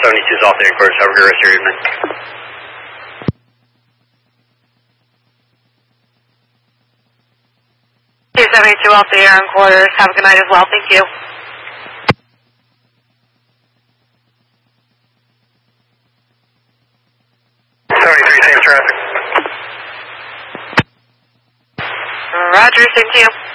72 is off the headquarters. Have a good rest of your evening. 272 off the air on quarters. Have a good night as well. Thank you. Roger, same to you.